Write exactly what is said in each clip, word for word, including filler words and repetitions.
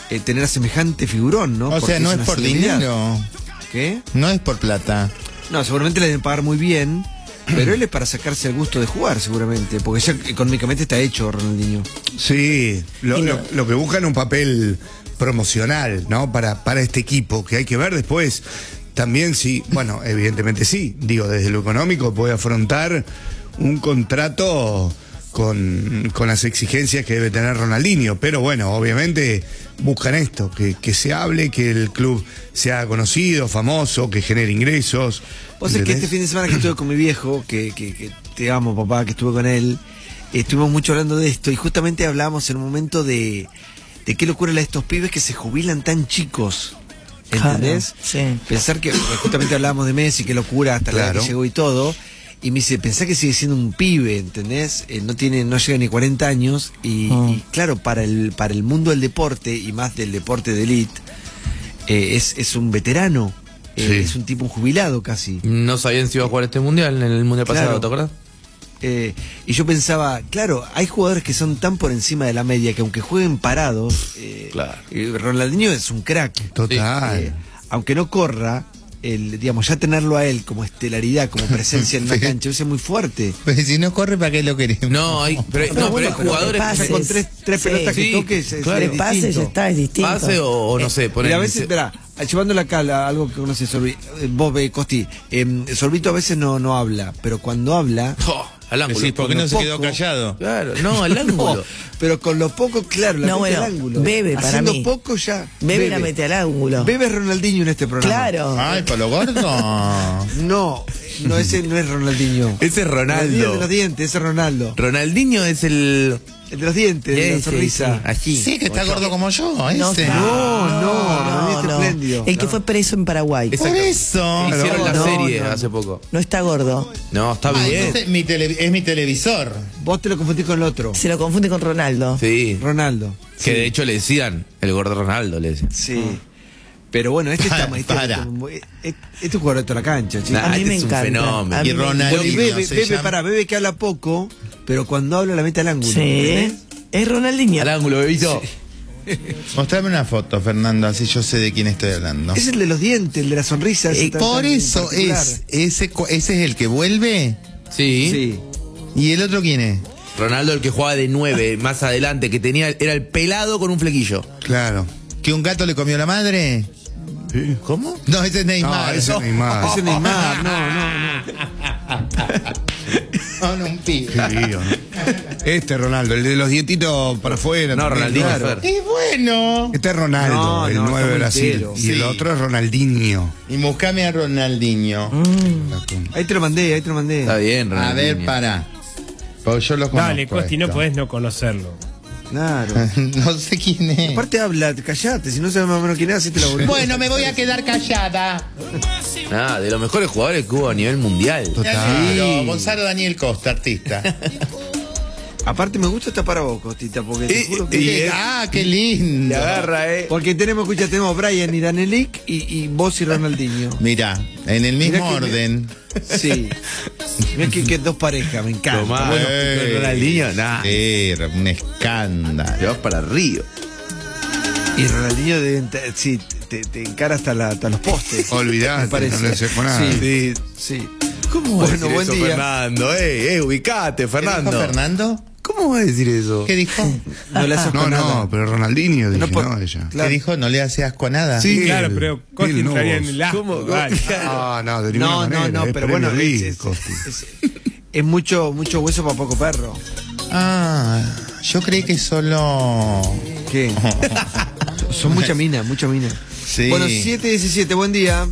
eh, tener a semejante figurón, ¿no? O Porque sea, no es, una por celebridad. dinero. ¿Qué? No es por plata. No, seguramente le deben pagar muy bien, pero él es para sacarse el gusto de jugar, seguramente, porque ya económicamente está hecho Ronaldinho. Sí, lo, lo, lo que buscan es un papel promocional, ¿no? Para, para este equipo, que hay que ver después. También sí, bueno, evidentemente sí, digo, desde lo económico puede afrontar un contrato con, con las exigencias que debe tener Ronaldinho, pero bueno, obviamente buscan esto, que, que se hable, que el club sea conocido, famoso, que genere ingresos. Vos sabés que este fin de semana que estuve con mi viejo, que, que, que te amo, papá, que estuve con él, estuvimos mucho hablando de esto y justamente hablamos en un momento de, de qué locura la de estos pibes que se jubilan tan chicos. ¿Entendés? Claro, sí. Pensar que, justamente hablábamos de Messi, qué locura hasta Claro. la que llegó y todo. Y me dice, pensá que sigue siendo un pibe, ¿entendés? Eh, no tiene, no llega ni cuarenta años. Y, Mm. y claro, para el, para el mundo del deporte, y más del deporte de elite, eh, es, es un veterano. Eh, Sí. Es un tipo un jubilado casi. No sabían si iba a jugar este mundial, en el mundial pasado, Claro. ¿te acordás? Eh, y yo pensaba, claro, hay jugadores que son tan por encima de la media que aunque jueguen parados, eh, Claro. eh, Ronaldinho es un crack. Total. Eh, aunque no corra, el, digamos, ya tenerlo a él como estelaridad, como presencia en una Sí. cancha, eso es muy fuerte. Pues si no corre, ¿para qué lo queremos? No, hay, pero, no, pero hay jugadores pases. Ya con tres, tres Sí. pelotas que Sí, toques es, claro. es El pase distinto. ya está, es distinto. pase o, o no sé, Y poner. a veces, espera, llevándole acá la- algo que conoces, Sorbi, eh, vos, eh, Costi, eh, Sorbito a veces no, no habla, pero cuando habla... Oh, al ángulo. Decís, ¿por qué con no lo se quedó poco- callado? Claro, no, al ángulo. No, pero con lo poco, claro, la No, mete bueno, al ángulo. Bebe para Haciendo mí. poco ya. Bebe la mete al ángulo. Bebe es Ronaldinho en este programa. Claro. Ay, para lo gordo. No, no, ese no es Ronaldinho. Ese es Ronaldinho de los Ronaldo. dientes, ese es Ronaldo. Ronaldinho es el. El de los dientes, de la Ese, sonrisa. sí, allí. Sí, que está gordo como yo, No, ese. No, no, Ronaldinho está espléndido. El que fue preso en Paraguay. Esa- Por eso. Hicieron la No, serie no. hace poco. No está gordo. No, está Ah, bien. entonces mi tele- es mi televisor. Vos te lo confundís con el otro. Se lo confunde con Ronaldo. Sí. Ronaldo. Que de hecho le decían el gordo Ronaldo, le decían. Sí. Pero bueno, este está Para, este, para. como- este este es un jugador de toda la cancha, chicos. Nah, A mí este me es un encanta. fenómeno. A mí Y me- Ronaldinho Porque Bebe, se Bebe, llama. para, Bebe que habla poco, pero cuando habla la mete al ángulo. Sí. ¿entendés? Es Ronaldinho. Al ángulo, bebito. Mostrame una foto, Fernando, así yo sé de quién estoy hablando. Es el de los dientes, el de la sonrisa. ese Eh, tan- por tan eso particular. es ese, cu- ese es el que vuelve. Sí. Sí. ¿Y el otro quién es? Ronaldo, el que jugaba de nueve más adelante, que tenía, era el pelado con un flequillo. Claro. ¿Que un gato le comió la madre? Sí. ¿Cómo? No, ese es Neymar. No, ese es Neymar. Ese es Neymar, no, no, no. No, no, un pibe. Qué lío, ¿no? Este Ronaldo, el de los dientitos para afuera. No, también, Ronaldinho, claro. Fer. Y bueno. Este es Ronaldo, No, el no, nueve de está Brasil. entero. Y el Sí. otro es Ronaldinho. Y buscame a Ronaldinho. Ahí te lo mandé, ahí te lo mandé. Está bien, A Ronaldinho. ver, para. Porque yo lo conozco. Dale, Costi, no esto. podés no conocerlo. Claro. No sé quién es. Aparte habla, callate, si no sabes más o menos quién es, así te la volvés. Bueno, me voy a quedar callada. Ah, de los mejores jugadores que hubo a nivel mundial. Claro, Gonzalo Daniel Costa, artista. Aparte me gusta esta para vos, Costita, porque te Y- juro que... Y- ah, qué lindo. Te agarra, eh. Porque tenemos, escucha, tenemos Brian y Danelik y, y vos y Ronaldinho. Mira, en el mismo Mirá que- orden. Sí. Mirá que, que dos parejas, me encanta. Tomá, Bueno, Eh, con Ronaldinho, nah. Sí, un escándalo. Te vas para Río. y Ronaldinho de, te- sí, te, te encara hasta, la, hasta los postes. Olvidate, me parece. no le desejo nada. Sí, sí. ¿Cómo Bueno, vas a decir buen eso, día. Fernando? Eh, eh, ubicate, ¿Qué Fernando. dijo Fernando? ¿Cómo vas a decir eso? ¿Qué dijo? No le haces No, con no, nada. pero Ronaldinho, dije, No no, por- ella. Claro. ¿Qué dijo? ¿No le hace asco a nada? Sí. Claro, él, pero Costi él no entraría en vos. el asco. ¿Cómo? dale. Ah, no, de ninguna No, no, manera. no, es pero Premier bueno, League, es, es- Costi. es- es mucho, mucho hueso para poco perro. Ah, yo creí que solo... ¿Qué? Son mucha mina, mucha mina. Sí. Bueno, siete diecisiete, buen día.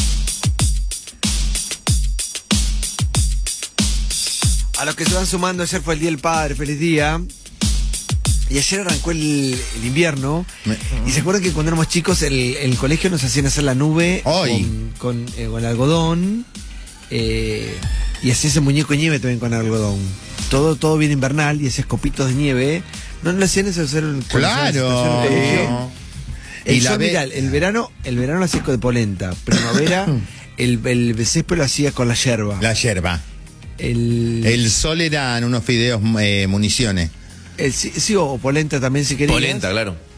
A los que se van sumando, ayer fue el Día del Padre, feliz día. Y ayer arrancó el, el invierno. Me- Y se acuerdan que cuando éramos chicos, el, el colegio nos hacían hacer la nube Hoy. con, con, eh, con algodón. eh, y hacía ese muñeco de nieve también con algodón. Todo, todo bien invernal y hacías copitos de nieve. ¿No le hacían eso hacer el Claro. El, Y la sol, ve- mirá, el verano, el verano lo hacía con de polenta. Primavera, el, el césped lo hacía con la yerba. La yerba. El, El sol eran unos fideos eh, municiones. el- sí, sí, o polenta también si querías. Polenta, claro.